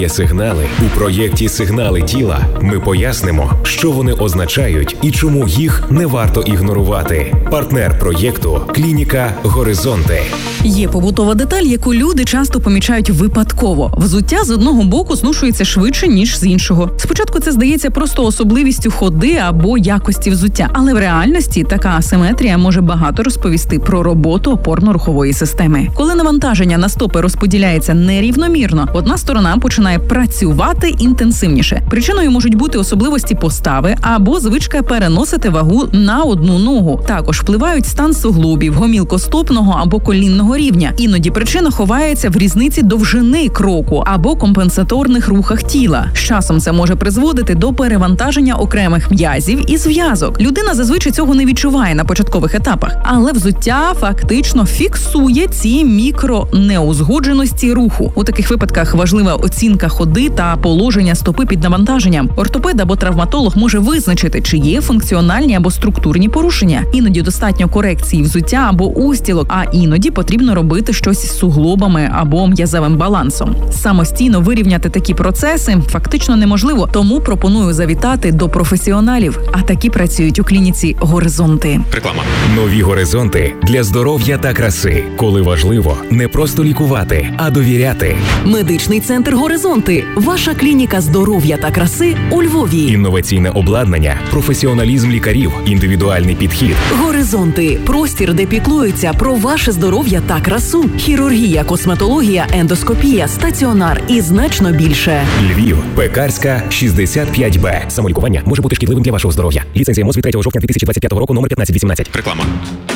є сигнали. У проєкті «Сигнали тіла» ми пояснимо, що вони означають і чому їх не варто ігнорувати. Партнер проєкту – клініка «Горизонти». Є побутова деталь, яку люди часто помічають випадково. Взуття з одного боку зношується швидше, ніж з іншого. Спочатку це здається просто особливістю ходи або якості взуття. Але в реальності така асиметрія може багато розповісти про роботу опорно-рухової системи. Коли навантаження на стопи розподіляється нерівномірно, одна сторона починає працювати інтенсивніше. Причиною можуть бути особливості постави або звичка переносити вагу на одну ногу. Також впливають стан суглобів, гомілкостопного або колінного рівня. Іноді причина ховається в різниці довжини кроку або компенсаторних рухах тіла. З часом це може призводити до перевантаження окремих м'язів і зв'язок. Людина зазвичай цього не відчуває на початкових етапах, але взуття фактично фіксує ці мікронеузгодженості руху. У таких випадках важлива оцінка ходи та положення стопи під навантаженням. Ортопед або травматолог може визначити, чи є функціональні або структурні порушення. Іноді достатньо корекції взуття або устілок, а іноді потрібно робити щось з суглобами або м'язевим балансом. Самостійно вирівняти такі процеси фактично неможливо, тому пропоную завітати до професіоналів. А такі працюють у клініці «Горизонти». Реклама. Нові горизонти для здоров'я та краси. Коли важливо не просто лікувати, а довіряти. Медичний центр «Горизонти» – ваша клініка здоров'я та краси у Львові. Інноваційне обладнання, професіоналізм лікарів, індивідуальний підхід. «Горизонти» – простір, де піклуються про ваше здоров'я та красу. Хірургія, косметологія, ендоскопія, стаціонар і значно більше. Львів, Пекарська, 65Б. Самолікування може бути шкідливим для вашого здоров'я. Ліцензія МОЗ від 3 жовтня 2025 року, номер 1518. Реклама.